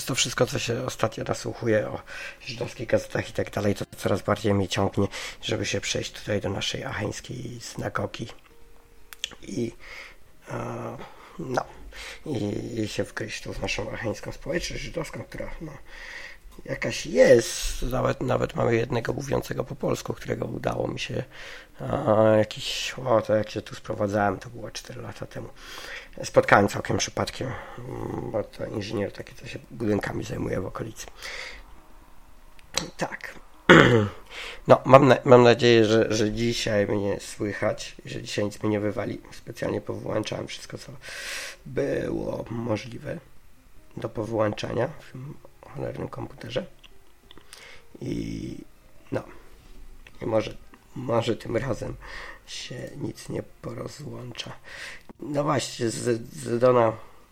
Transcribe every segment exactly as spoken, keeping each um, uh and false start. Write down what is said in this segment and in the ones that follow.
to wszystko, co się ostatnio nasłuchuje o żydowskich gazetach i tak dalej, to coraz bardziej mnie ciągnie, żeby się przejść tutaj do naszej acheńskiej synagogi i e, no i, i się wgryźć tu w naszą acheńską społeczność żydowską, która no, jakaś jest, nawet, nawet mamy jednego mówiącego po polsku, którego udało mi się a, jakiś, o to jak się tu sprowadzałem, to było cztery lata temu. Spotkałem całkiem przypadkiem, bo to inżynier taki, co się budynkami zajmuje w okolicy. Tak. No, mam, na, mam nadzieję, że, że dzisiaj mnie słychać, że dzisiaj nic mnie nie wywali. Specjalnie powłączałem wszystko, co było możliwe do powłączania w tym cholernym komputerze. I no, i może, może tym razem się nic nie porozłącza. No właśnie, z Zedona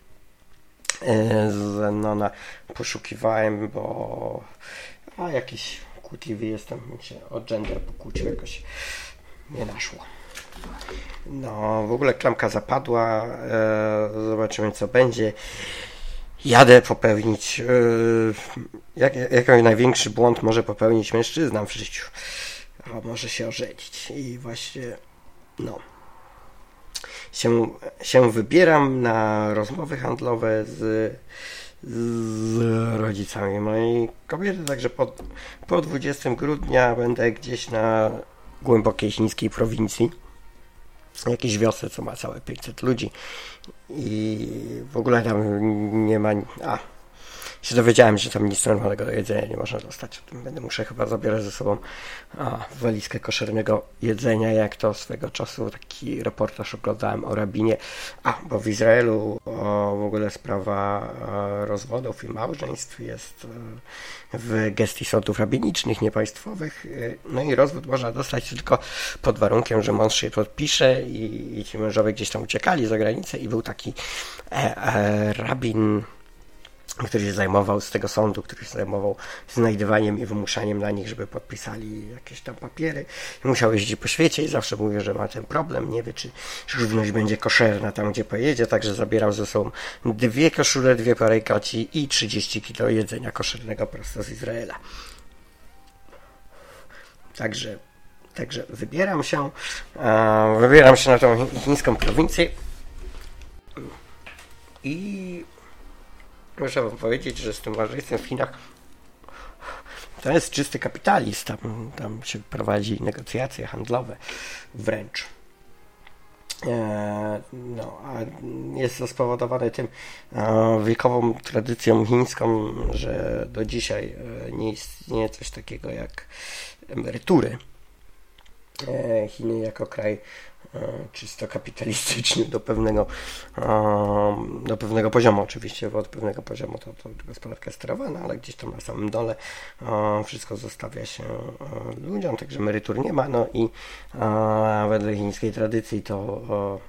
z Zenona poszukiwałem, bo a jakiś kłótliwy jestem, mi się o gender pokłócił, jakoś nie naszło. No, w ogóle klamka zapadła, e, zobaczymy co będzie. Jadę popełnić, e, jak, jaki największy błąd może popełnić mężczyzna w życiu, a może się ożenić i właśnie, no, się, się wybieram na rozmowy handlowe z z rodzicami mojej kobiety, także po, po dwudziestego grudnia będę gdzieś na głębokiej chińskiej prowincji, jakiejś wiosce, co ma całe pięćset ludzi i w ogóle tam nie ma, a się dowiedziałem, że tam nic normalnego do jedzenia nie można dostać. Będę muszę chyba zabierać ze sobą a, walizkę koszernego jedzenia, jak to swego czasu taki reportaż oglądałem o rabinie. A, bo w Izraelu o, w ogóle sprawa a, rozwodów i małżeństw jest a, w gestii sądów rabinicznych, niepaństwowych. No i rozwód można dostać tylko pod warunkiem, że mąż się podpisze i, i ci mężowie gdzieś tam uciekali za granicę i był taki e, e, rabin, który się zajmował z tego sądu, który się zajmował znajdywaniem i wymuszaniem na nich, żeby podpisali jakieś tam papiery. Musiał jeździć po świecie i zawsze mówił, że ma ten problem, nie wie, czy żywność będzie koszerna tam, gdzie pojedzie, także zabierał ze sobą dwie koszule, dwie pary koci i trzydzieści kilo jedzenia koszernego prosto z Izraela. Także, także wybieram się, e, wybieram się na tą chińską prowincję i muszę wam powiedzieć, że z tym małżeństwem w Chinach to jest czysty kapitalizm. Tam, tam się prowadzi negocjacje handlowe wręcz. E, no, a jest to spowodowane tym e, wiekową tradycją chińską, że do dzisiaj e, nie istnieje coś takiego jak emerytury. E, Chiny jako kraj czysto kapitalistyczny do pewnego do pewnego poziomu, oczywiście, bo od pewnego poziomu to, to gospodarka jest sterowana, ale gdzieś tam na samym dole wszystko zostawia się ludziom, także emerytur nie ma, no i wedle chińskiej tradycji to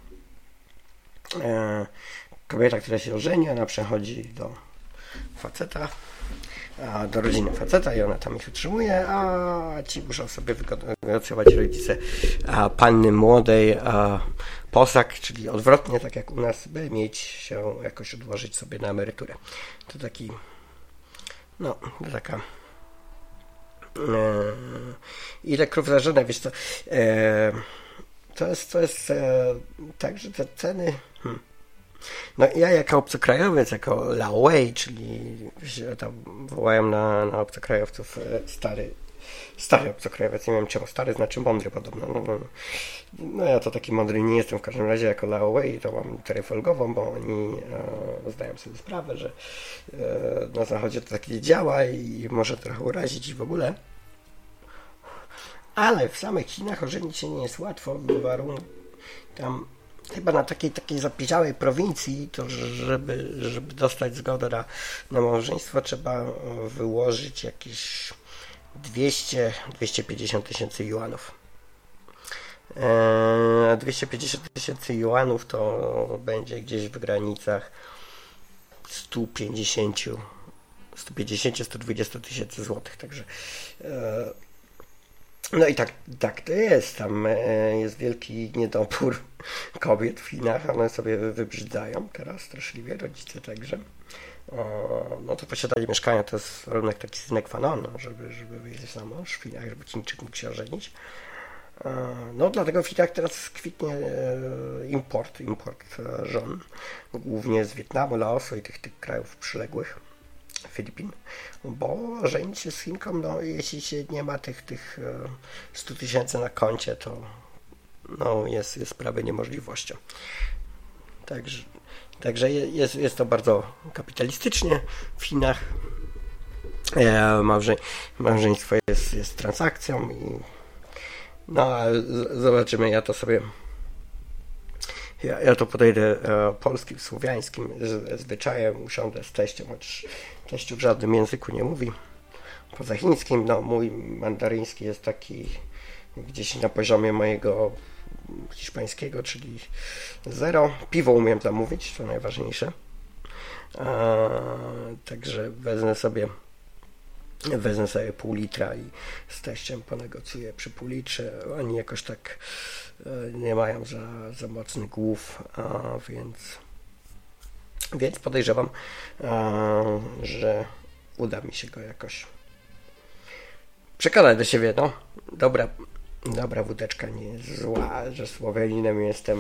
kobieta, która się ożeni, ona przechodzi do faceta, do rodziny faceta i ona tam ich utrzymuje, a ci muszą sobie wynegocjować rodzice a panny młodej a posag, czyli odwrotnie, tak jak u nas, by mieć się jakoś odłożyć sobie na emeryturę. To taki, no, to taka e, ile krów za żonę, wiesz co, e, to jest, to jest e, tak, że te ceny hmm, no ja jako obcokrajowiec, jako Laowei, czyli się tam wołają na, na obcokrajowców stary, stary obcokrajowiec, nie wiem czemu stary znaczy mądry podobno. No, no, no ja to taki mądry nie jestem, w każdym razie jako Laowei to mam teorię folgową, bo oni e, zdają sobie sprawę, że e, na zachodzie to tak nie działa i może trochę urazić i w ogóle. Ale w samych Chinach ożenić się nie jest łatwo, w warunku tam chyba na takiej takiej zapiedziałej prowincji, to żeby, żeby dostać zgodę na, na małżeństwo, trzeba wyłożyć jakieś dwieście do dwustu pięćdziesięciu tysięcy juanów. Eee, dwieście pięćdziesiąt tysięcy juanów to będzie gdzieś w granicach sto pięćdziesiąt do stu dwudziestu tysięcy złotych, także eee, no i tak, tak to jest. Tam jest wielki niedobór kobiet w Chinach. One sobie wybrzydzają teraz straszliwie, rodzice także. no to posiadanie mieszkania to jest warunek taki sine qua non, żeby, żeby wyjść za mąż w Chinach, żeby Chińczyk mógł się ożenić. No dlatego w Chinach teraz kwitnie import, import żon, głównie z Wietnamu, Laosu i tych, tych krajów przyległych, Filipin, bo żenić się z Chinką, no jeśli się nie ma tych, tych stu tysięcy na koncie, to no, jest, jest prawie niemożliwością. Także, także jest, jest to bardzo kapitalistycznie w Chinach. Małże, małżeństwo jest, jest transakcją i no, ale zobaczymy, ja to sobie ja, ja to podejdę e, polskim, słowiańskim z, zwyczajem, usiądę z teściem, chociaż teściu w żadnym języku nie mówi. Poza chińskim, no mój mandaryński jest taki gdzieś na poziomie mojego hiszpańskiego, czyli zero. Piwo umiem zamówić, to najważniejsze. E, także wezmę sobie Wezmę sobie pół litra i z teściem ponegocjuję przy pół litrze. Oni jakoś tak nie mają za, za mocnych głów, a więc, więc podejrzewam, a, że uda mi się go jakoś przekonać do siebie. No, dobra, dobra wódeczka, nie jest zła, że Słoweninem jestem.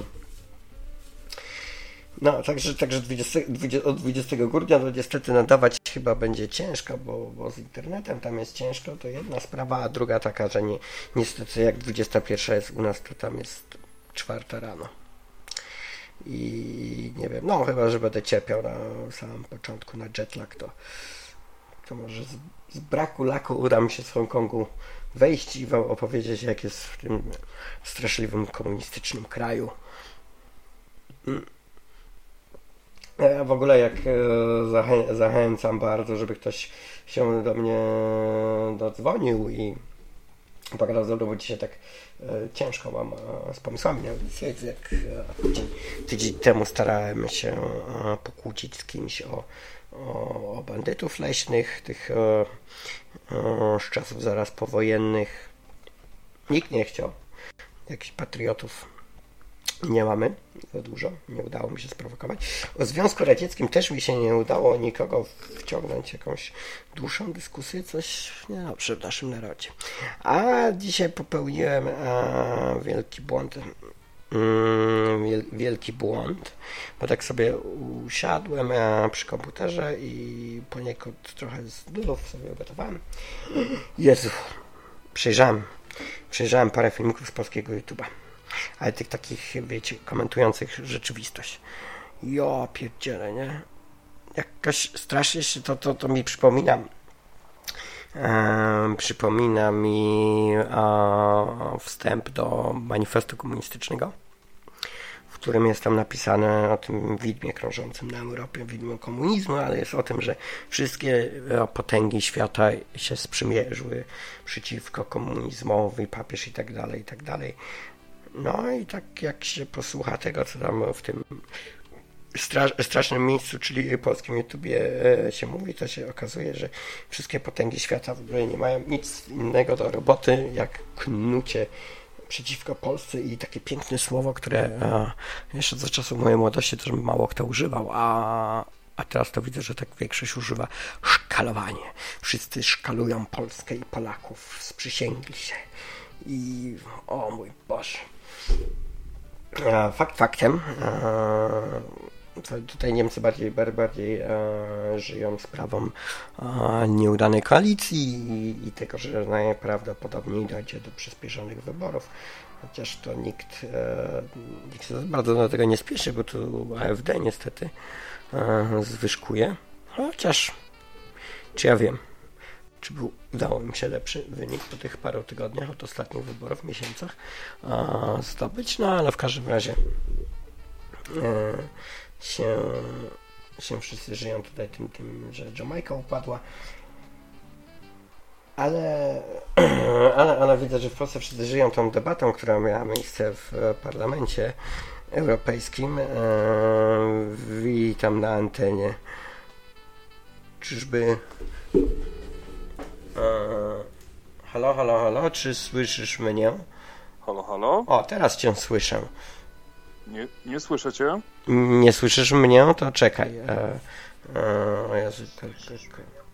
No, także, także dwudziestego, dwudziestego, od dwudziestego grudnia to niestety nadawać chyba będzie ciężko, bo, bo z internetem tam jest ciężko, to jedna sprawa, a druga taka, że nie, niestety jak dwudziesta pierwsza jest u nas, to tam jest czwarta rano. I nie wiem, no chyba, że będę cierpiał na samym początku na jetlag, to, to może z, z braku laku uda mi się z Hongkongu wejść i wam opowiedzieć, jak jest w tym straszliwym komunistycznym kraju. Mm. Ja w ogóle jak zachę- zachęcam bardzo, żeby ktoś się do mnie dodzwonił i pogadał ze mną, bo dzisiaj tak e, ciężko mam e, z pomysłami na audycję, jak e, tydzień, tydzień temu starałem się e, pokłócić z kimś o, o, o bandytów leśnych, tych e, e, z czasów zaraz powojennych. Nikt nie chciał. Jakichś patriotów nie mamy za dużo, nie udało mi się sprowokować. O Związku Radzieckim też mi się nie udało nikogo wciągnąć jakąś dłuższą dyskusję, coś niedobrze w naszym narodzie. A dzisiaj popełniłem a, wielki błąd. Mm, wielki błąd, bo tak sobie usiadłem a, przy komputerze i poniekąd trochę z nudów sobie gotowałem. Jezu, przejrzałem, przejrzałem parę filmików z polskiego YouTube'a. Ale tych takich, wiecie, komentujących rzeczywistość. Jo, pierdziele, nie? Jakoś strasznie się to, to, to mi przypomina. E, przypomina mi e, wstęp do manifestu komunistycznego, w którym jest tam napisane o tym widmie krążącym na Europie, widmie komunizmu, ale jest o tym, że wszystkie potęgi świata się sprzymierzyły przeciwko komunizmowi, papież i tak dalej, i tak dalej. No i tak jak się posłucha tego, co tam w tym strasz, strasznym miejscu, czyli polskim YouTubie się mówi, to się okazuje, że wszystkie potęgi świata w ogóle nie mają nic innego do roboty, jak knucie przeciwko Polsce i takie piękne słowo, które a, jeszcze za czasów mojej młodości też mało kto używał, a, a teraz to widzę, że tak większość używa szkalowanie. Wszyscy szkalują Polskę i Polaków, sprzysięgli się. I o mój Boże. Fakt faktem, tutaj Niemcy bardziej, bardziej żyją sprawą nieudanej koalicji i, i tego, że najprawdopodobniej dojdzie do przyspieszonych wyborów. Chociaż to nikt, nikt się bardzo do tego nie spieszy, bo tu A F D niestety zwyżkuje. Chociaż, czy ja wiem, czy był, udało mi się lepszy wynik po tych paru tygodniach od ostatnich wyborów, miesiącach a, zdobyć, no ale w każdym razie e, się, się wszyscy żyją tutaj tym, tym, że Jamajka upadła, ale, ale, ale widzę, że w Polsce wszyscy żyją tą debatą, która miała miejsce w Parlamencie Europejskim. E, witam na antenie. Czyżby Eee, halo, halo, halo, czy słyszysz mnie? Halo, halo? O, teraz cię słyszę. Nie, nie słyszę cię? Nie słyszysz mnie? To czekaj. Eee, O Jezu, tak, tak, tak.